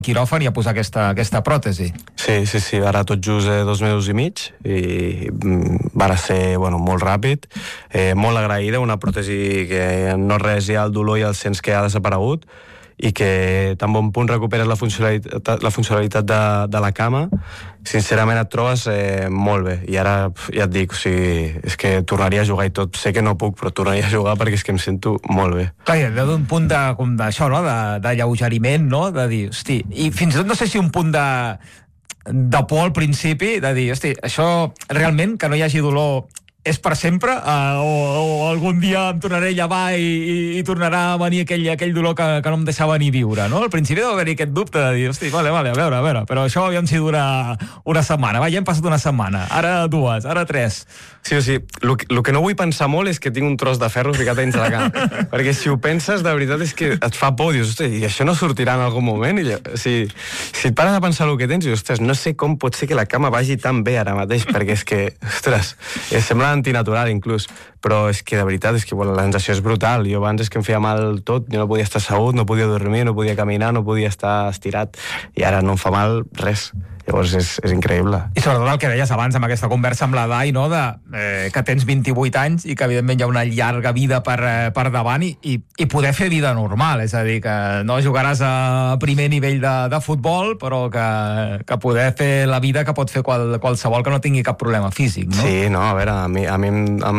quiròfan i a posar aquesta pròtesi. Sí, ara tot just 2 mesos i mig i va ser molt ràpid, molt agraïda, una pròtesi que no res hi ha el dolor i el sents que ha desaparegut i que tan bon punt recuperes la funcionalitat de la cama, sincerament et trobes molt bé. I ara ja et dic, és que tornaria a jugar i tot. Sé que no puc, però tornaria a jugar perquè és que em sento molt bé. Clar, hi ha d'un punt d'això, no?, d'alleugeriment, no?, de dir, hosti, i fins i tot no sé si un punt de por al principi, de dir, hosti, això realment, que no hi hagi dolor, és per sempre? O algun dia em tornaré a llevar i tornarà a venir aquell dolor que no em deixava ni viure, no? Al principi deu haver-hi aquest dubte de dir, hosti, vale, a veure, però això aviam si dura una setmana. Ja hem passat una setmana, ara 2, ara 3. Sí, el que no vull pensar molt és que tinc un tros de ferro ficat dins de la cama. Perquè si ho penses, de veritat, és que et fa por, dius, hosti, i això no sortirà en algun moment? Si et pares a pensar el que tens, dius, ostres, no sé com pot ser que la cama vagi tan bé ara mateix, perquè és que, ostres, sembla antinatural inclús, però és que de veritat és que la sensació és brutal. Jo abans és que em feia mal tot, jo no podia estar assegut, no podia dormir, no podia caminar, no podia estar estirat, i ara no em fa mal res. Llavors és increïble. I sobretot el que deies abans amb aquesta conversa amb la Dai, no?, que tens 28 anys i que evidentment hi ha una llarga vida per davant i poder fer vida normal, és a dir, que no jugaràs a primer nivell de futbol, però que poder fer la vida que pot fer qualsevol que no tingui cap problema físic, no? Sí, no, a veure, a mi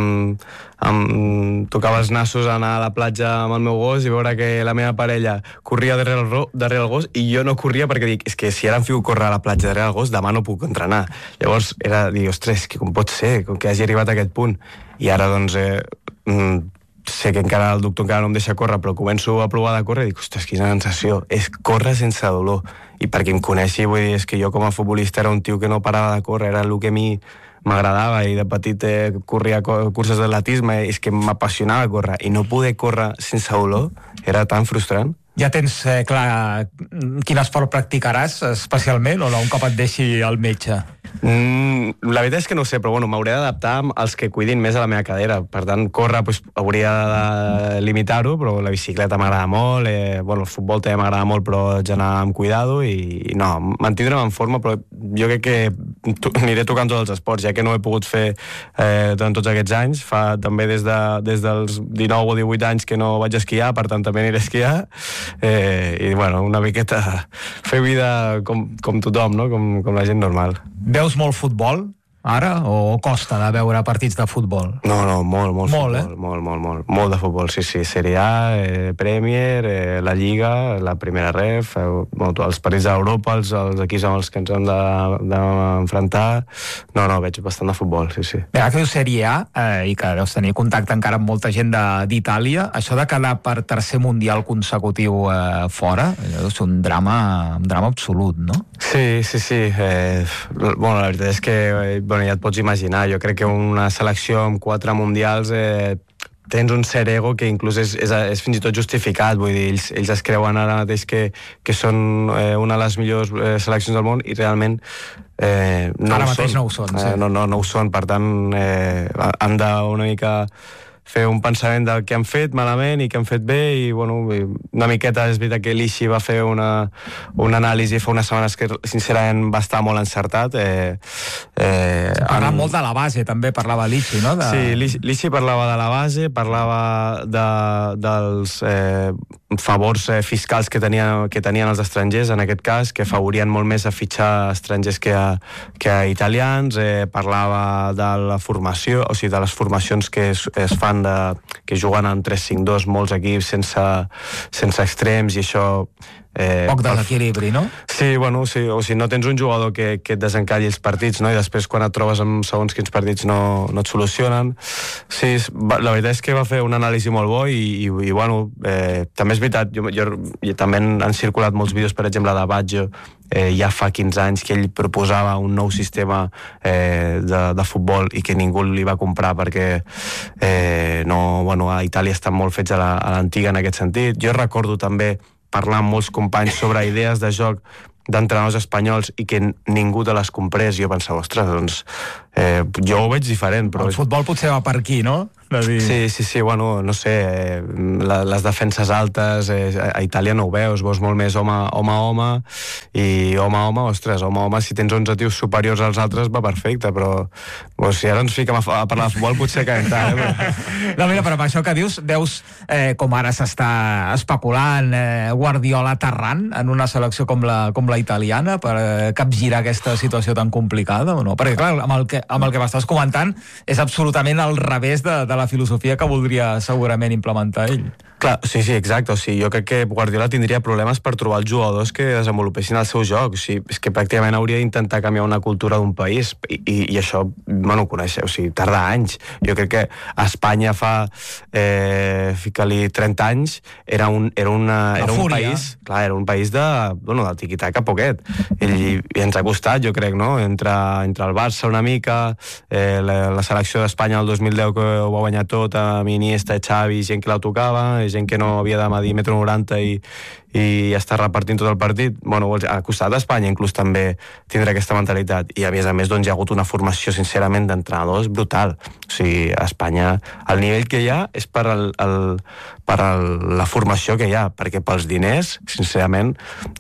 em tocava els nassos anar a la platja amb el meu gos i veure que la meva parella corria darrere el gos i jo no corria perquè dic, és que si ara em fico a córrer a la platja darrere el gos, demà no puc entrenar. Llavors era dir, ostres, que com pot ser, com que hagi arribat a aquest punt. I ara doncs sé que encara el doctor encara no em deixa córrer, però començo a provar de córrer i dic, ostres, quina sensació, és córrer sense dolor. I perquè em coneixi, vull dir, és que jo com a futbolista era un tio que no parava de córrer, era el que a mi m'agradava i de petit corria curses d'atletisme, és que m'apassionava córrer i no poder córrer sense dolor era tan frustrant. Ja tens clar quin esport practicaràs especialment o no, un cop et deixi el metge? La veritat és que no ho sé, però m'hauré d'adaptar als que cuidin més a la meva cadera. Per tant, córrer hauria de limitar-ho, però la bicicleta m'agrada molt, el futbol també m'agrada molt, però haig d'anar amb cuidado i no, mantindre'm en forma, però jo crec que aniré tocant tots els esports, ja que no he pogut fer durant tots aquests anys. Fa també des dels 19 o 18 anys que no vaig esquiar, per tant també aniré a esquiar. I una miqueta fer vida com tothom, no? Com la gent normal. Veus molt futbol ara o costa de veure partits de futbol? No, molt futbol, molt de futbol, sí, Serie A, Premier, la Lliga, la primera ref, els partits d'Europa, els equips amb els que ens hem d'enfrontar. No, veig bastant de futbol, sí. Bé, que dius Serie A i que deus tenir contacte encara amb molta gent d'Itàlia, això de quedar per tercer mundial consecutiu fora, deu ser un drama absolut, no? Sí. La veritat és que ja et pots imaginar, jo crec que una selecció amb 4 mundials tens un cert ego que inclús és fins i tot justificat, vull dir, ells es creuen ara mateix que són una de les millors seleccions del món i realment no ara mateix no ho són. No ho són, per tant han de una mica fer un pensament del que han fet malament i que han fet bé i una miqueta és veritat que l'Ixi va fer una anàlisi fa unes setmanes que sincerament va estar molt encertat. Parlava molt de la base, també parlava l'Ixi, no? Sí, l'Ixi parlava de la base, parlava dels favors fiscals que tenien els estrangers, en aquest cas, que afavorien molt més a fitxar estrangers que a italians, parlava de la formació, o sigui, de les formacions que es fan que juguen en 3-5-2 molts equips sense extrems i això poc desequilibri, no? Sí, o sigui, no tens un jugador que et desencalli els partits, no? I després quan et trobes amb segons quins partits no et solucionen. Sí, la veritat és que va fer un anàlisi molt bo i també és veritat, jo també han circulat molts vídeos, per exemple, de Baggio, ja fa 15 anys que ell proposava un nou sistema de futbol i que ningú li va comprar perquè a Itàlia estan molt fets a l'antiga en aquest sentit. Jo recordo també parlar amb molts companys sobre idees de joc d'entrenadors espanyols i que ningú te les comprés. Jo pensava, ostres, doncs Jo ho veig diferent, però... El futbol potser va per aquí, no? Sí, bueno, no sé, les defenses altes, a Itàlia no ho veus molt més home, i home, ostres, home, si tens 11 tios superiors als altres va perfecte, però si ara ens fiquem a parlar de futbol potser que No, mira, però amb això que dius, veus com ara s'està especulant Guardiola aterrant en una selecció com la italiana per capgirar aquesta situació tan complicada o no? Perquè clar, amb el que m'estàs comentant és absolutament al revés de la filosofia que voldria segurament implementar ell. Clar, sí, exacte. O sigui, jo crec que Guardiola tindria problemes per trobar els jugadors que desenvolupessin el seu joc. O sigui, és que pràcticament hauria d'intentar canviar una cultura d'un país i això, bueno, ho coneixeu, o sigui, tarda anys. Jo crec que a Espanya fa fica-li 30 anys era un país, clar, era un país del tiqui-taca poquet. I ens ha costat, jo crec, no? Entre el Barça una mica, la selecció d'Espanya el 2010 que ho va guanyar tot, amb Iniesta, Xavi, gent que la tocava, gent que no havia de medir 1,90 m i està repartint tot el partit. Bueno, ha costat a Espanya inclús també tindre aquesta mentalitat, i a més doncs hi ha hagut una formació sincerament d'entrenadors brutal. O sigui, a Espanya el nivell que hi ha és per la formació que hi ha, perquè pels diners sincerament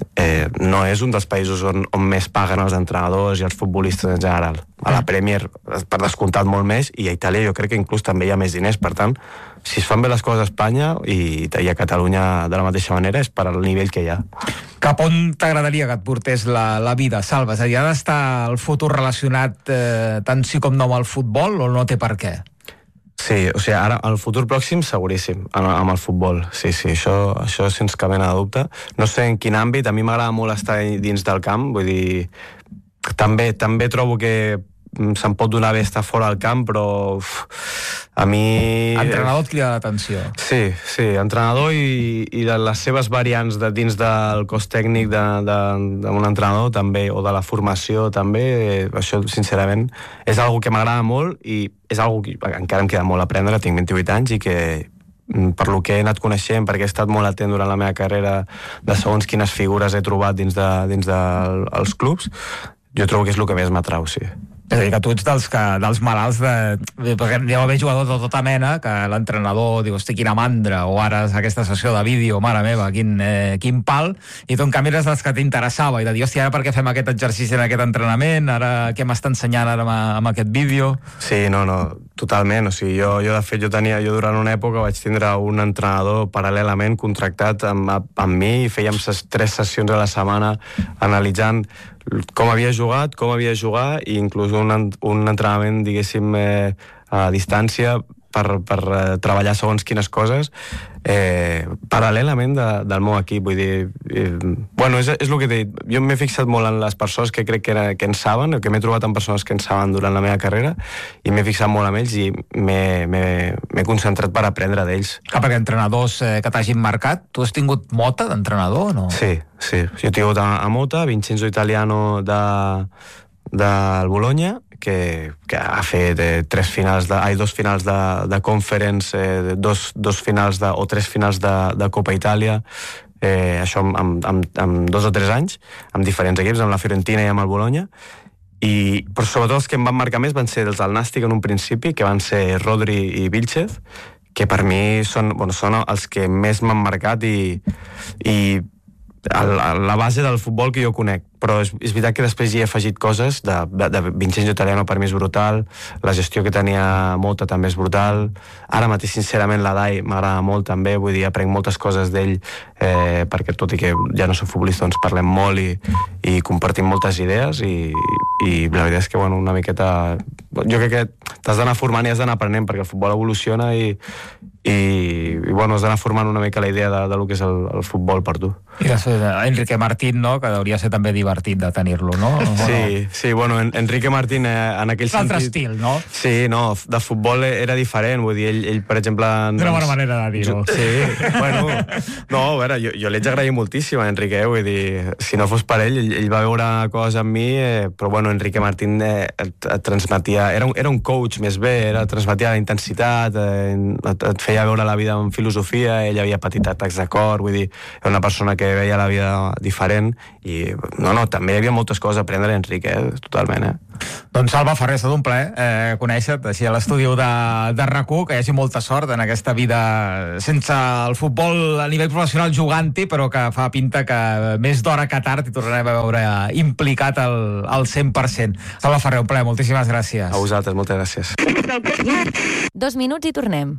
no és un dels països on més paguen els entrenadors i els futbolistes en general. A la Premier per descomptat molt més, i a Itàlia jo crec que inclús també hi ha més diners. Per tant, si es fan bé les coses a Espanya i a Catalunya de la mateixa manera, és per al nivell que hi ha. Cap on t'agradaria que et portés la vida, Salva? És a dir, ha d'estar el futur relacionat tant sí com no amb el futbol o no té per què? Sí, o sigui, ara el futur pròxim seguríssim amb el futbol, sí, això sense cap mena de dubte. No sé en quin àmbit, a mi m'agrada molt estar dins del camp, vull dir, també trobo que se'n pot donar bé estar fora del camp, però a mi... Entrenador et crida l'atenció. Sí, entrenador i de les seves variants dins del cos tècnic d'un entrenador també, o de la formació també, això sincerament és algo que m'agrada molt i és algo que encara em queda molt a aprendre, tinc 28 anys i que per lo que he anat coneixent, perquè he estat molt atent durant la meva carrera de segons quines figures he trobat dins dels clubs, jo trobo que és el que més m'atrau, sí. És a dir, que tu ets dels malalts perquè deu haver jugadors de tota mena que l'entrenador diu, hosti, quina mandra, o ara aquesta sessió de vídeo, mare meva, quin pal, i tu en canvi eres dels que t'interessava i de dir, hosti, ara per què fem aquest exercici en aquest entrenament, ara què m'està ensenyant ara amb aquest vídeo? Sí, no, totalment, o sigui, jo de fet, jo durant una època vaig tindre un entrenador paral·lelament contractat amb mi i fèiem 3 sessions a la setmana analitzant com havia jugat i inclús un entrenament, diguéssim, a distància per treballar segons quines coses paral·lelament del meu equip. Vull dir, bueno, és el que t'he dit, jo m'he fixat molt en les persones que crec que en saben, que m'he trobat en persones que en saben durant la meva carrera, i m'he fixat molt en ells i m'he concentrat per aprendre d'ells. Perquè entrenadors que t'hagin marcat, tu has tingut Mota d'entrenador o no? Sí, jo he tingut a Mota, Vincenzo Italiano del Bologna, que ha fet 2 finals de Conference, 2 finals o 3 finals de Copa Itàlia, això amb 2 o 3 anys, amb diferents equips, amb la Fiorentina i amb el Bologna, però sobretot els que em van marcar més van ser els del Nàstic en un principi, que van ser Rodri i Vilchez, que per mi són els que més m'han marcat i la base del futbol que jo conec. Però és veritat que després hi he afegit coses de Vincenzo Italiano, per mi és brutal, la gestió que tenia Mota també és brutal, ara mateix sincerament l'Adai m'agrada molt també, vull dir, aprenc moltes coses d'ell, perquè tot i que ja no soc futbolista doncs parlem molt i compartim moltes idees i la veritat és que bueno, una miqueta jo crec que t'has d'anar formant i has d'anar aprenent, perquè el futbol evoluciona i bueno, has d'anar formant una mica la idea de lo que és el futbol per tu. I després Enrique Martín, no?, que hauria ser també divertit de tenir-lo, no? Sí, bueno, Enrique Martín en aquell sentit... L'altre estil, no? Sí, no, de futbol era diferent, vull dir, ell per exemple... D'una bona manera de dir-ho. Sí, bueno, no, a veure, jo l'he d'agrair moltíssim a Enrique, vull dir, si no fos per ell va veure coses amb mi, però bueno, Enrique Martín et transmetia, era un coach més bé, transmetia la intensitat, et feia feia veure la vida amb filosofia, ell havia patit atacs de cor, vull dir, era una persona que veia la vida diferent i, també hi havia moltes coses a aprendre, Enric, totalment, Doncs Salva Ferrer, ha estat un plaer conèixer-te així a l'estudi de RAC1, que hi hagi molta sort en aquesta vida sense el futbol a nivell professional jugant-hi, però que fa pinta que més d'hora que tard hi tornarem a veure implicat al 100%. Salva Ferrer, un plaer, moltíssimes gràcies. A vosaltres, moltes gràcies. 2 minuts i tornem.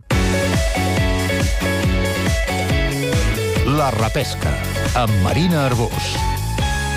La repesca, amb Marina Arbós.